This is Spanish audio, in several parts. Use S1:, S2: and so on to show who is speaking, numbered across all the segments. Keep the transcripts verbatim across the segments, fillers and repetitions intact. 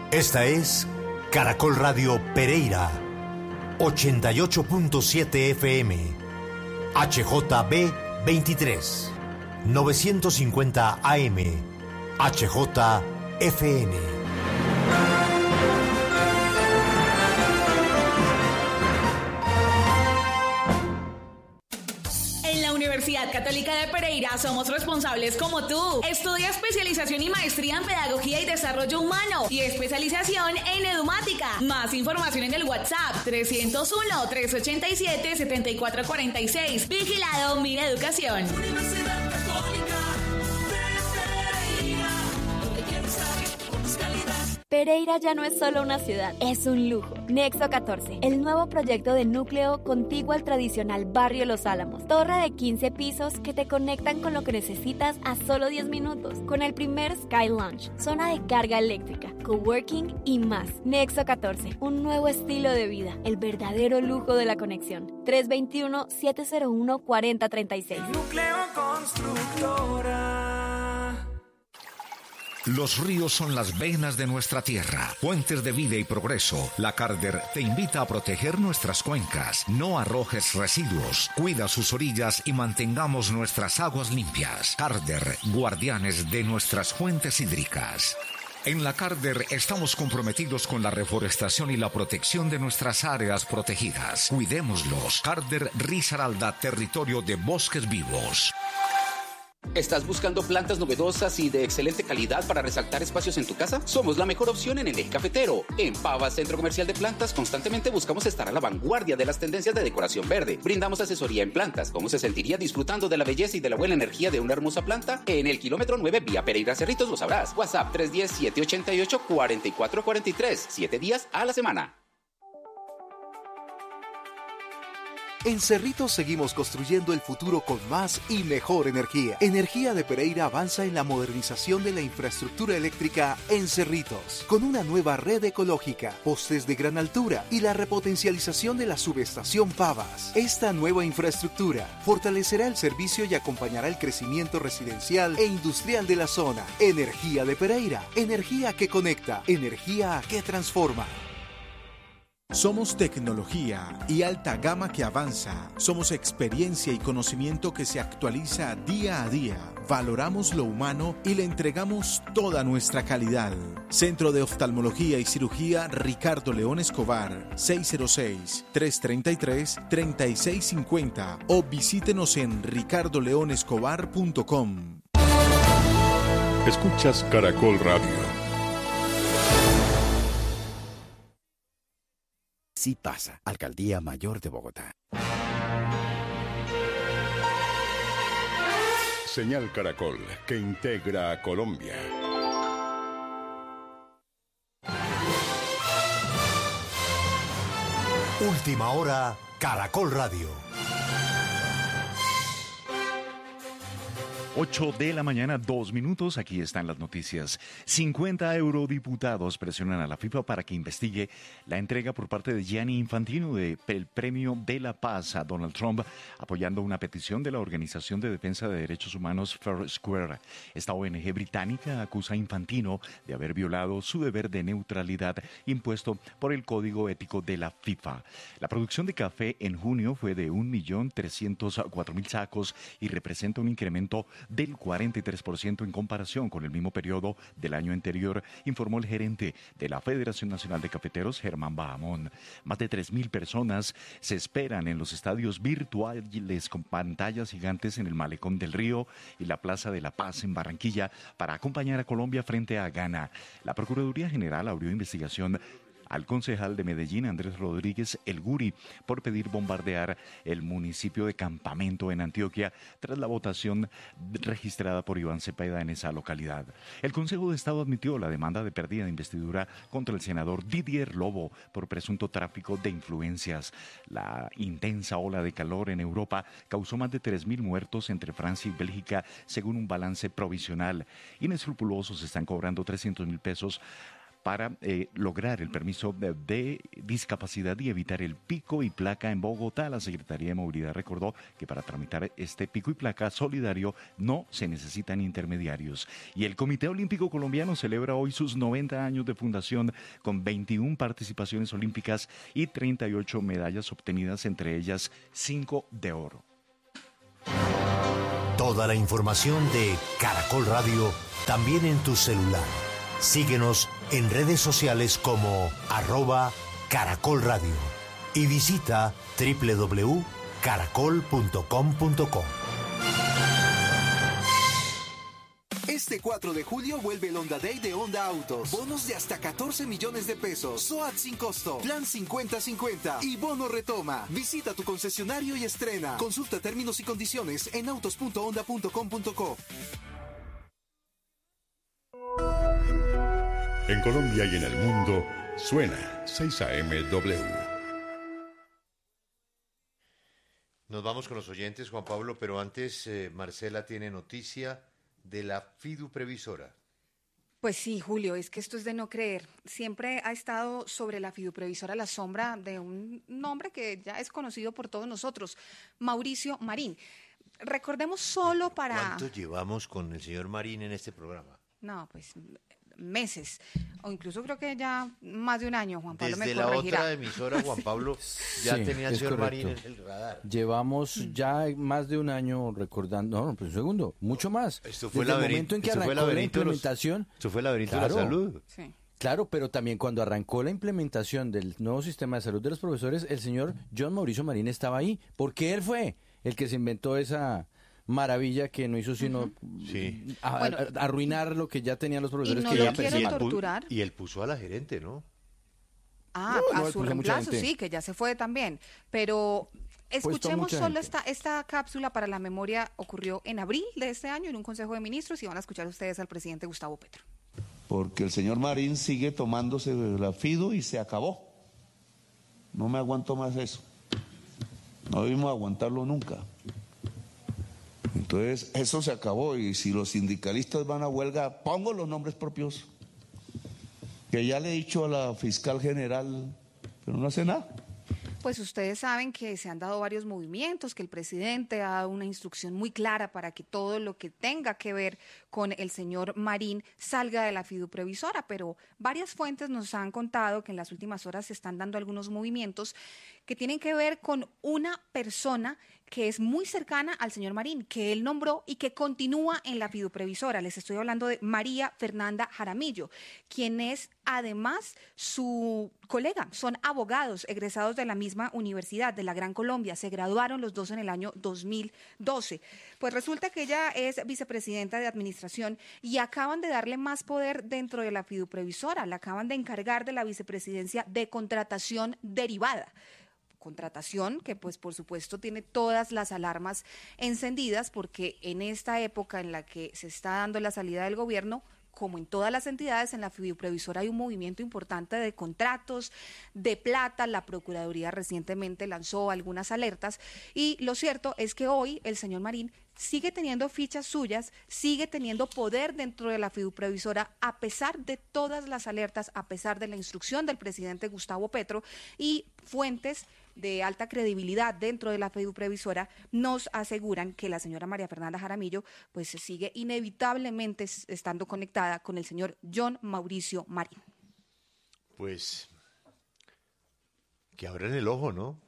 S1: Esta es Caracol Radio Pereira, ochenta y ocho punto siete F M, H J B veintitrés, novecientos cincuenta A M, H J F N.
S2: Universidad Católica de Pereira somos responsables como tú. Estudia especialización y maestría en Pedagogía y Desarrollo Humano y especialización en Edumática. Más información en el WhatsApp trescientos uno, trescientos ochenta y siete, setenta y cuatro cuarenta y seis. Vigilado Mi Educación.
S3: Universidad Católica de Pereira, donde quieres estar con más calidad.
S4: Pereira ya no es solo una ciudad, es un lujo. Nexo catorce, el nuevo proyecto de núcleo contiguo al tradicional barrio Los Álamos. Torre de quince pisos que te conectan con lo que necesitas a solo diez minutos. Con el primer Sky Lounge, zona de carga eléctrica, coworking y más. Nexo catorce, un nuevo estilo de vida, el verdadero lujo de la conexión. tres dos uno, siete cero uno, cuatro cero tres seis.
S3: Núcleo Constructora.
S5: Los ríos son las venas de nuestra tierra, fuentes de vida y progreso. La Carder te invita a proteger nuestras cuencas. No arrojes residuos, cuida sus orillas y mantengamos nuestras aguas limpias. Carder, guardianes de nuestras fuentes hídricas. En la Carder estamos comprometidos con la reforestación y la protección de nuestras áreas protegidas. Cuidémoslos. Carder Risaralda, territorio de bosques vivos.
S6: ¿Estás buscando plantas novedosas y de excelente calidad para resaltar espacios en tu casa? Somos la mejor opción en el eje cafetero. En Pavas Centro Comercial de Plantas constantemente buscamos estar a la vanguardia de las tendencias de decoración verde. Brindamos asesoría en plantas. ¿Cómo se sentiría disfrutando de la belleza y de la buena energía de una hermosa planta? En el kilómetro nueve vía Pereira Cerritos lo sabrás. WhatsApp tres uno cero, siete ocho ocho, cuatro cuatro cuatro tres. Siete días a la semana.
S7: En Cerritos seguimos construyendo el futuro con más y mejor energía. Energía de Pereira avanza en la modernización de la infraestructura eléctrica en Cerritos, con una nueva red ecológica, postes de gran altura y la repotencialización de la subestación Pavas. Esta nueva infraestructura fortalecerá el servicio y acompañará el crecimiento residencial e industrial de la zona. Energía de Pereira, energía que conecta, energía que transforma.
S8: Somos tecnología y alta gama que avanza. Somos experiencia y conocimiento que se actualiza día a día. Valoramos lo humano y le entregamos toda nuestra calidad. Centro de Oftalmología y Cirugía Ricardo León Escobar, seis cero seis, tres tres tres, tres seis cinco cero o visítenos en ricardo león escobar punto com.
S9: Escuchas Caracol Radio.
S10: Sí pasa, Alcaldía Mayor de Bogotá.
S9: Señal Caracol, que integra a Colombia.
S1: Última hora, Caracol Radio.
S11: ocho de la mañana, dos minutos. Aquí están las noticias. cincuenta eurodiputados presionan a la FIFA para que investigue la entrega por parte de Gianni Infantino del Premio de la Paz a Donald Trump, apoyando una petición de la Organización de Defensa de Derechos Humanos Fair Square. Esta O N G británica acusa a Infantino de haber violado su deber de neutralidad impuesto por el Código Ético de la FIFA. La producción de café en junio fue de un millón trescientos cuatro mil sacos y representa un incremento del cuarenta y tres por ciento en comparación con el mismo periodo del año anterior, informó el gerente de la Federación Nacional de Cafeteros, Germán Bahamón. Más de tres mil personas se esperan en los estadios virtuales con pantallas gigantes en el Malecón del Río y la Plaza de la Paz en Barranquilla para acompañar a Colombia frente a Ghana. La Procuraduría General abrió investigación al concejal de Medellín, Andrés Rodríguez El Guri, por pedir bombardear el municipio de Campamento en Antioquia tras la votación registrada por Iván Cepeda en esa localidad. El Consejo de Estado admitió la demanda de pérdida de investidura contra el senador Didier Lobo por presunto tráfico de influencias. La intensa ola de calor en Europa causó más de tres mil muertos entre Francia y Bélgica, según un balance provisional. Inescrupulosos están cobrando trescientos mil pesos para eh, lograr el permiso de, de discapacidad y evitar el pico y placa en Bogotá. La Secretaría de Movilidad recordó que para tramitar este pico y placa solidario no se necesitan intermediarios. Y el Comité Olímpico Colombiano celebra hoy sus noventa años de fundación con veintiuna participaciones olímpicas y treinta y ocho medallas obtenidas, entre ellas cinco de oro.
S1: Toda la información de Caracol Radio también en tu celular. Síguenos en redes sociales como arroba Caracol Radio y visita doble u doble u doble u punto caracol punto com punto co.
S7: Este cuatro de julio vuelve el Honda Day de Honda Autos. Bonos de hasta catorce millones de pesos. SOAT sin costo. Plan cincuenta cincuenta. Y bono retoma. Visita tu concesionario y estrena. Consulta términos y condiciones en autos punto honda punto com punto co.
S9: En Colombia y en el mundo, suena seis A M W.
S12: Nos vamos con los oyentes, Juan Pablo, pero antes eh, Marcela tiene noticia de la fiduprevisora.
S13: Pues sí, Julio, es que esto es de no creer. Siempre ha estado sobre la fiduprevisora la sombra de un nombre que ya es conocido por todos nosotros, Mauricio Marín. Recordemos solo para...
S12: ¿Cuánto llevamos con el señor Marín en este programa?
S13: No, pues meses, o incluso creo que ya más de un año, Juan Pablo
S12: Desde
S13: me corregirá.
S12: la otra emisora, Juan Pablo, ya
S14: Sí,
S12: tenía al
S14: es
S12: señor
S14: correcto.
S12: Marín en el radar.
S14: Llevamos ya más de un año recordando, no, no, pues un segundo, mucho más.
S12: Esto fue
S14: Desde el
S12: laberinto-
S14: momento en que
S12: esto fue
S14: arrancó la
S12: laberinto de los-
S14: implementación.
S12: esto fue laberinto de la salud.
S13: Sí.
S14: Claro, pero también cuando arrancó la implementación del nuevo sistema de salud de los profesores, el señor John Mauricio Marín estaba ahí, porque él fue el que se inventó esa maravilla que no hizo sino
S12: Sí.
S14: a-
S13: Bueno,
S14: a- arruinar lo que ya tenían los profesores.
S13: no
S14: que
S13: lo
S14: ya
S13: quiero
S14: pensaban.
S13: torturar.
S12: Y él puso a la gerente, ¿no?
S13: Ah,
S14: No, no,
S13: a
S14: él
S13: su
S14: puso a mucha
S13: reemplazo,
S14: gente.
S13: sí, que ya se fue también. Pero escuchemos
S14: mucha
S13: solo
S14: gente.
S13: esta, esta cápsula para la memoria. Ocurrió en abril de este año en un Consejo de Ministros y van a escuchar ustedes al presidente Gustavo Petro.
S15: Porque el señor Marín sigue tomándose la FIDU y se acabó. No me aguanto más eso. No debimos aguantarlo nunca. Entonces, eso se acabó y si los sindicalistas van a huelga, pongo los nombres propios. Que ya le he dicho a la fiscal general, pero no hace nada.
S13: Pues ustedes saben que se han dado varios movimientos, que el presidente ha dado una instrucción muy clara para que todo lo que tenga que ver con el señor Marín salga de la fiduprevisora, pero varias fuentes nos han contado que en las últimas horas se están dando algunos movimientos que tienen que ver con una persona que es muy cercana al señor Marín, que él nombró y que continúa en la fiduprevisora. Les estoy hablando de María Fernanda Jaramillo, quien es además su colega. Son abogados egresados de la misma universidad, de la Gran Colombia. Se graduaron los dos en el año dos mil doce. Pues resulta que ella es vicepresidenta de administración y acaban de darle más poder dentro de la fiduprevisora. La acaban de encargar de la vicepresidencia de contratación derivada. Contratación que pues por supuesto tiene todas las alarmas encendidas porque en esta época en la que se está dando la salida del gobierno, como en todas las entidades, en la fiduprevisora hay un movimiento importante de contratos, de plata. La Procuraduría recientemente lanzó algunas alertas y lo cierto es que hoy el señor Marín sigue teniendo fichas suyas, sigue teniendo poder dentro de la fiduprevisora a pesar de todas las alertas, a pesar de la instrucción del presidente Gustavo Petro, y fuentes de alta credibilidad dentro de la fiduprevisora nos aseguran que la señora María Fernanda Jaramillo pues sigue inevitablemente estando conectada con el señor John Mauricio Marín.
S12: Pues que abran el ojo, ¿no?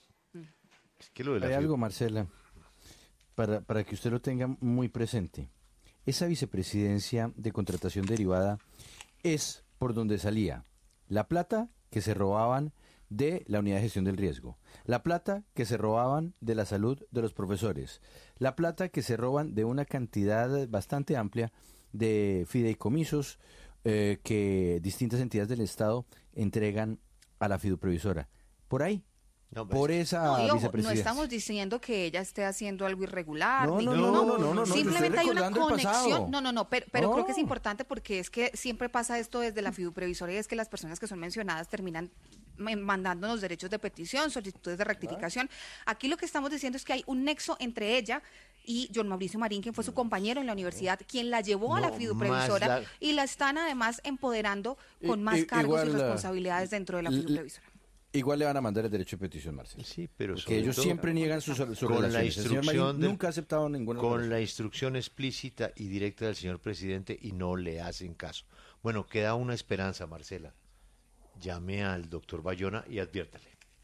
S12: Es que lo de la
S14: Hay
S12: fidu-
S14: algo, Marcela, para, para que usted lo tenga muy presente. Esa vicepresidencia de contratación derivada es por donde salía la plata que se robaban de la unidad de gestión del riesgo, la plata que se robaban de la salud de los profesores, la plata que se roban de una cantidad bastante amplia de fideicomisos eh, que distintas entidades del Estado entregan a la fiduprevisora. Por ahí,
S12: No, pues,
S14: por esa
S13: No, y ojo, no
S14: vicepresidencia.
S13: estamos diciendo que ella esté haciendo algo irregular.
S14: No,
S13: ni-
S14: no, no, no, no, no, no, yo
S13: Simplemente
S14: estoy
S13: hay una
S14: recordando el pasado.
S13: conexión. No, no, no, pero, pero
S14: No.
S13: creo que es importante porque es que siempre pasa esto desde la fiduprevisoria y es que las personas que son mencionadas terminan ma- mandándonos derechos de petición, solicitudes de rectificación. Aquí lo que estamos diciendo es que hay un nexo entre ella y John Mauricio Marín, quien fue su compañero en la universidad, quien la llevó a la
S12: No,
S13: fiduprevisora
S12: más la-
S13: y la están además empoderando con
S14: I-
S13: más
S14: i-
S13: cargos
S14: igual,
S13: y
S14: la-
S13: responsabilidades dentro de la
S14: l-
S13: fiduprevisora.
S14: Igual le van a mandar el derecho de petición, Marcelo.
S12: Sí, pero
S14: Porque
S12: sobre
S14: ellos
S12: todo
S14: siempre niegan sus, sus
S12: con la
S14: relaciones. El señor Marín
S12: instrucción del-
S14: nunca ha aceptado ninguna
S12: con
S14: relación.
S12: la instrucción explícita y directa del señor presidente y no le hacen caso. Bueno, queda una esperanza, Marcela. Llame al doctor Bayona y adviértale.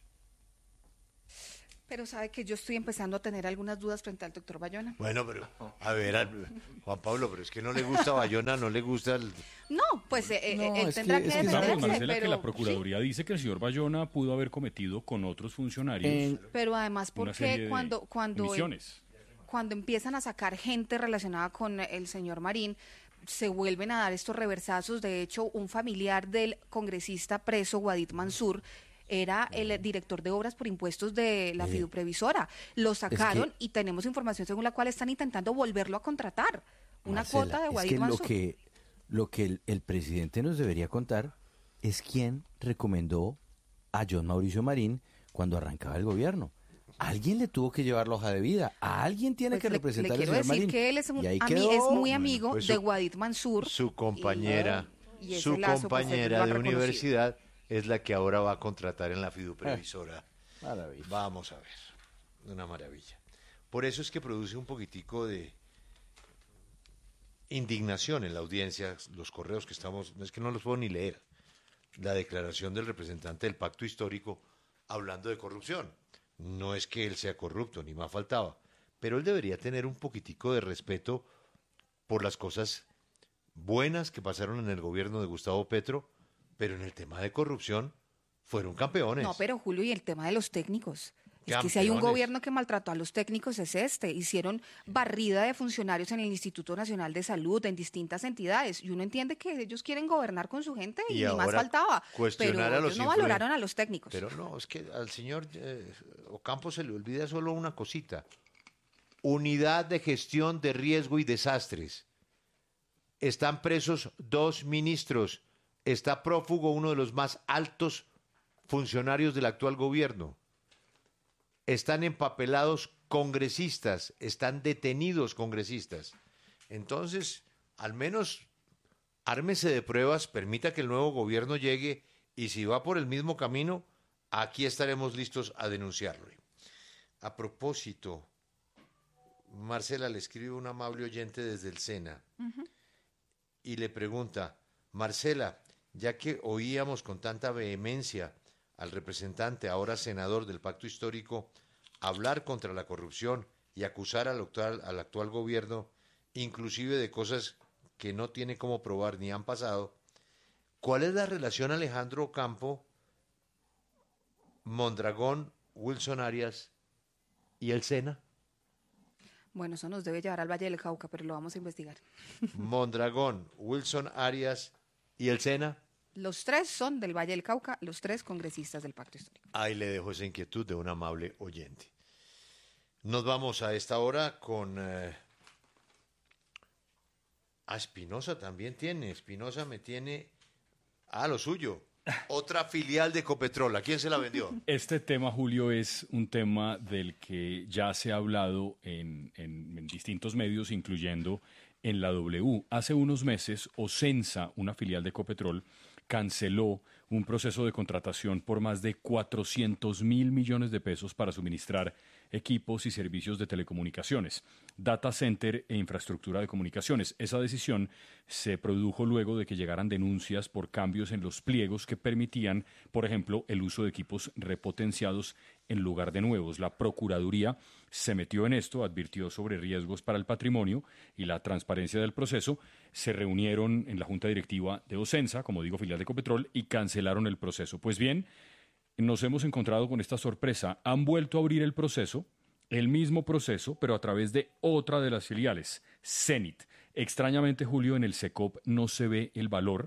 S13: Pero sabe que yo estoy empezando a tener algunas dudas frente al doctor Bayona.
S12: Bueno, pero a ver, al- Juan Pablo, pero es que no le gusta Bayona, no le gusta el...
S13: No, pues eh, eh,
S14: No,
S13: él
S14: es
S13: tendrá
S14: que-
S13: que,
S14: es que
S13: defenderse,
S16: Sabemos, Marcela,
S13: pero,
S16: que la Procuraduría dice que el señor Bayona pudo haber cometido con otros funcionarios
S13: pero además,
S16: una
S13: ¿por
S16: serie
S13: qué
S16: de
S13: cuando, cuando,
S16: omisiones.
S13: cuando empiezan a sacar gente relacionada con el señor Marín, se vuelven a dar estos reversazos? De hecho, un familiar del congresista preso, Guadid Mansur, era el director de obras por impuestos de la
S14: Mire,
S13: fiduprevisora. Lo sacaron
S14: que-
S13: y tenemos información según la cual están intentando volverlo a contratar. Una
S14: Marcela,
S13: cuota de
S14: es
S13: Guadid
S14: que lo
S13: Mansur.
S14: que lo que el, el presidente nos debería contar es quién recomendó a John Mauricio Marín cuando arrancaba el gobierno. Alguien le tuvo que llevar la hoja de vida. A alguien tiene
S13: Pues
S14: que
S13: le- le
S14: representar al
S13: quiero
S14: señor
S13: decir
S14: Marín.
S13: que él es, un-
S14: Y ahí
S13: a mí
S14: quedó.
S13: es muy amigo
S12: pues
S13: de
S12: su-
S13: Guadid Mansur.
S12: Su compañera,
S13: y ese
S12: su
S13: lazo, pues, él
S12: compañera
S13: lo ha
S12: de
S13: reconocido.
S12: universidad es la que ahora va a contratar en la fiduprevisora.
S14: Maravilla.
S12: Vamos a ver, una maravilla. Por eso es que produce un poquitico de indignación en la audiencia, los correos que estamos, no es que no los puedo ni leer, la declaración del representante del pacto histórico hablando de corrupción. No es que él sea corrupto, ni más faltaba, pero él debería tener un poquitico de respeto por las cosas buenas que pasaron en el gobierno de Gustavo Petro, pero en el tema de corrupción fueron campeones.
S13: No, pero Julio, y el tema de los técnicos. Es que
S12: Campeones.
S13: si hay un gobierno que maltrató a los técnicos es este. Hicieron barrida de funcionarios en el Instituto Nacional de Salud, en distintas entidades. Y uno entiende que ellos quieren gobernar con su gente y,
S12: Y
S13: ni más
S12: ahora
S13: faltaba.
S12: cuestionar
S13: Pero
S12: a los
S13: ellos no
S12: influen-
S13: valoraron a los técnicos.
S12: Pero no, es que al señor eh, Ocampo se le olvida solo una cosita. Unidad de Gestión de Riesgo y Desastres. Están presos dos ministros. Está prófugo uno de los más altos funcionarios del actual gobierno. Están empapelados congresistas, están detenidos congresistas. Entonces, al menos ármese de pruebas, permita que el nuevo gobierno llegue y si va por el mismo camino, aquí estaremos listos a denunciarlo. A propósito, Marcela le escribe un amable oyente desde el SENA y le pregunta, Marcela, ya que oíamos con tanta vehemencia al representante, ahora senador del Pacto Histórico, hablar contra la corrupción y acusar al actual, al actual gobierno, inclusive de cosas que no tiene cómo probar ni han pasado, ¿cuál es la relación Alejandro Ocampo, Mondragón, Wilson Arias y el SENA?
S13: Bueno, eso nos debe llevar al Valle del Cauca, pero lo vamos a investigar.
S12: Mondragón, Wilson Arias y el SENA.
S13: Los tres son del Valle del Cauca, los tres congresistas del Pacto Histórico.
S12: Ahí le dejo esa inquietud de un amable oyente. Nos vamos a esta hora con... Eh... Ah, Espinosa también tiene. Espinosa me tiene... Ah, lo suyo. Otra filial de Ecopetrol. ¿A quién se la vendió?
S16: Este tema, Julio, es un tema del que ya se ha hablado en, en, en distintos medios, incluyendo en la W. Hace unos meses, Ocensa, una filial de Ecopetrol, canceló un proceso de contratación por más de cuatrocientos mil millones de pesos para suministrar equipos y servicios de telecomunicaciones, data center e infraestructura de comunicaciones. Esa decisión se produjo luego de que llegaran denuncias por cambios en los pliegos que permitían, por ejemplo, el uso de equipos repotenciados en lugar de nuevos. La Procuraduría se metió en esto, advirtió sobre riesgos para el patrimonio y la transparencia del proceso. Se reunieron en la Junta Directiva de Ocensa, como digo, filial de Ecopetrol, y cancelaron el proceso. Pues bien, nos hemos encontrado con esta sorpresa. Han vuelto a abrir el proceso, el mismo proceso, pero a través de otra de las filiales, Cenit. Extrañamente, Julio, en el SECOP no se ve el valor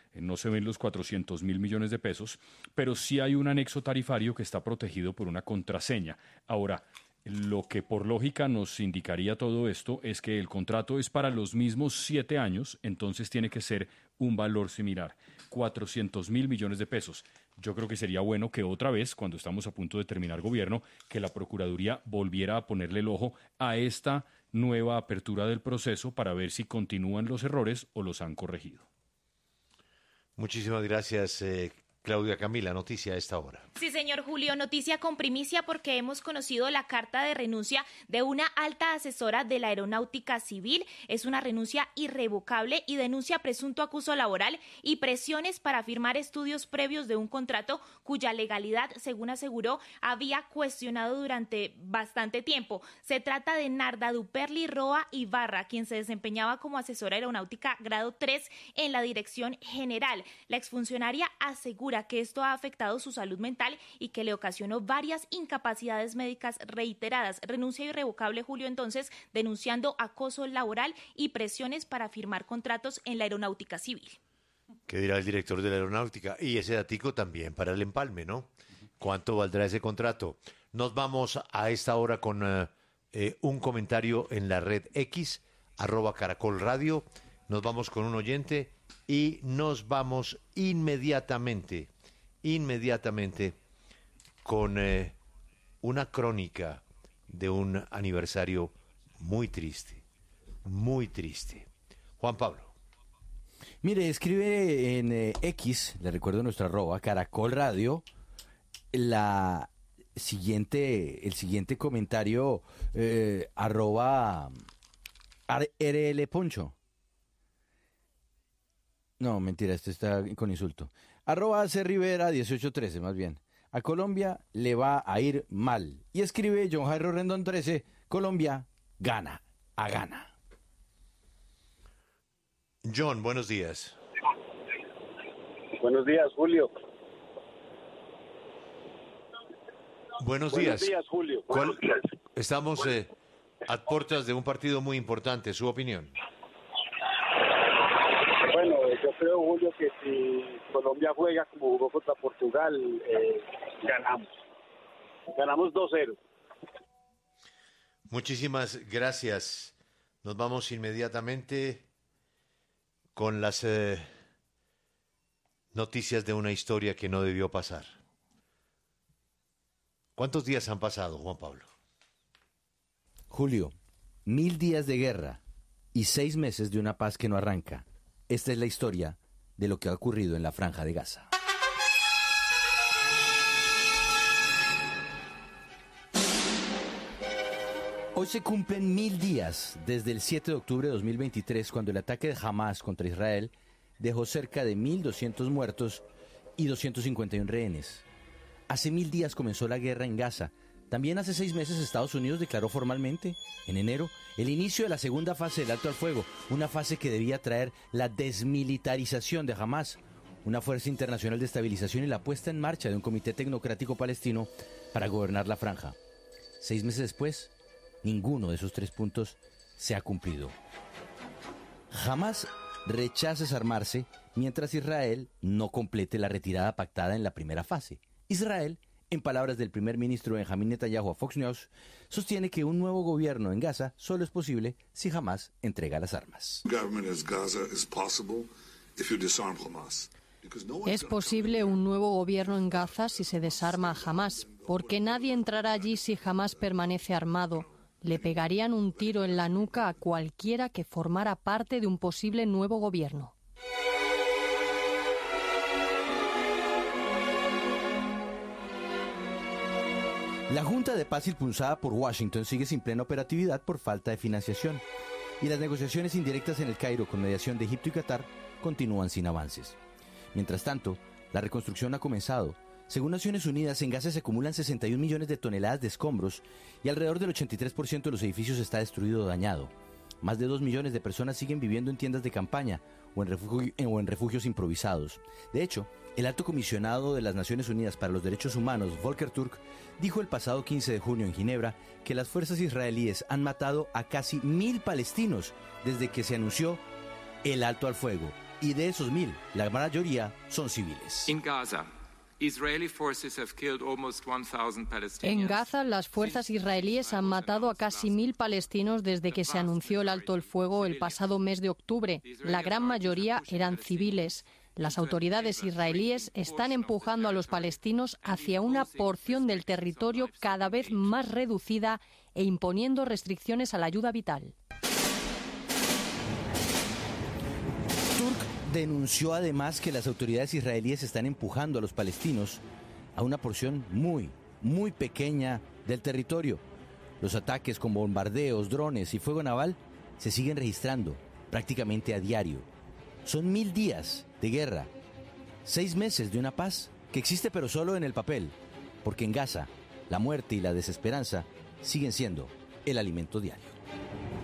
S16: eh, no se ven los cuatrocientos mil millones de pesos, pero sí hay un anexo tarifario que está protegido por una contraseña. Ahora, lo que por lógica nos indicaría todo esto es que el contrato es para los mismos siete años, entonces tiene que ser un valor similar, cuatrocientos mil millones de pesos. Yo creo que sería bueno que otra vez, cuando estamos a punto de terminar gobierno, que la Procuraduría volviera a ponerle el ojo a esta nueva apertura del proceso para ver si continúan los errores o los han corregido.
S12: Muchísimas gracias, eh, Claudia Camila. Noticia a esta hora.
S17: Sí, señor Julio, noticia con primicia porque hemos conocido la carta de renuncia de una alta asesora de la Aeronáutica Civil. Es una renuncia irrevocable y denuncia presunto acoso laboral y presiones para firmar estudios previos de un contrato cuya legalidad, según aseguró, había cuestionado durante bastante tiempo. Se trata de Narda Duperli Roa Ibarra, quien se desempeñaba como asesora aeronáutica grado tres en la Dirección General. La exfuncionaria asegura que esto ha afectado su salud mental y que le ocasionó varias incapacidades médicas reiteradas. Renuncia irrevocable, Julio, entonces, denunciando acoso laboral y presiones para firmar contratos en la Aeronáutica Civil.
S12: ¿Qué dirá el director de la Aeronáutica? Y ese datico también para el empalme, ¿no? ¿Cuánto valdrá ese contrato? Nos vamos a esta hora con uh, eh, un comentario en la red X, arroba Caracol Radio. Nos vamos con un oyente y nos vamos inmediatamente, inmediatamente con eh, una crónica de un aniversario muy triste, muy triste. Juan Pablo.
S14: Mire, escribe en eh, X, le recuerdo nuestra arroba, Caracol Radio, la siguiente, el siguiente comentario, eh, arroba R L Poncho. No, mentira, este está con insulto. Arroba C Rivera dieciocho trece, más bien. A Colombia le va a ir mal. Y escribe John Jairo Rendón trece, Colombia gana, a gana.
S12: John, buenos días.
S18: Buenos días, Julio.
S12: Buenos,
S18: Buenos
S12: días.
S18: días, Julio.
S12: ¿Cuál-
S18: Buenos días.
S12: Estamos eh, a puertas de un partido muy importante. ¿Su opinión?
S18: Bueno, yo creo, Julio, que si Colombia juega como jugó contra Portugal, eh, ganamos. Ganamos dos cero.
S12: Muchísimas gracias. Nos vamos inmediatamente con las eh, noticias de una historia que no debió pasar. ¿Cuántos días han pasado, Juan Pablo?
S14: Julio, mil días de guerra y seis meses de una paz que no arranca. Esta es la historia de lo que ha ocurrido en la Franja de Gaza. Hoy se cumplen mil días desde el siete de octubre de dos mil veintitrés, cuando el ataque de Hamas contra Israel dejó cerca de mil doscientos muertos y doscientos cincuenta y uno rehenes. Hace mil días comenzó la guerra en Gaza. También hace seis meses Estados Unidos declaró formalmente, en enero, el inicio de la segunda fase del alto al fuego, una fase que debía traer la desmilitarización de Hamas, una fuerza internacional de estabilización y la puesta en marcha de un comité tecnocrático palestino para gobernar la franja. Seis meses después, ninguno de esos tres puntos se ha cumplido. Hamas rechaza desarmarse mientras Israel no complete la retirada pactada en la primera fase. Israel, en palabras del primer ministro Benjamin Netanyahu a Fox News, sostiene que un nuevo gobierno en Gaza solo es posible si Hamas entrega las armas.
S19: Es posible un nuevo gobierno en Gaza si se desarma a Hamas, porque nadie entrará allí si Hamas permanece armado. Le pegarían un tiro en la nuca a cualquiera que formara parte de un posible nuevo gobierno.
S14: La Junta de Paz impulsada por Washington sigue sin plena operatividad por falta de financiación, y las negociaciones indirectas en el Cairo con mediación de Egipto y Qatar continúan sin avances. Mientras tanto, la reconstrucción ha comenzado. Según Naciones Unidas, en Gaza se acumulan sesenta y un millones de toneladas de escombros y alrededor del ochenta y tres por ciento de los edificios está destruido o dañado. Más de dos millones de personas siguen viviendo en tiendas de campaña o en, refugio, o en refugios improvisados. De hecho, el alto comisionado de las Naciones Unidas para los Derechos Humanos, Volker Turk, dijo el pasado quince de junio en Ginebra que las fuerzas israelíes han matado a casi mil palestinos desde que se anunció el alto al fuego. y de esos mil, la mayoría son civiles.
S20: In Gaza, Israeli forces have killed almost one thousand Palestinians.
S19: En Gaza, las fuerzas israelíes han matado a casi mil palestinos desde que se anunció el alto el fuego el pasado mes de octubre. La gran mayoría eran civiles. Las autoridades israelíes están empujando a los palestinos hacia una porción del territorio cada vez más reducida e imponiendo restricciones a la ayuda vital.
S14: Denunció además que las autoridades israelíes están empujando a los palestinos a una porción muy, muy pequeña del territorio. Los ataques con bombardeos, drones y fuego naval se siguen registrando prácticamente a diario. Son mil días de guerra, seis meses de una paz que existe pero solo en el papel, porque en Gaza la muerte y la desesperanza siguen siendo el alimento diario.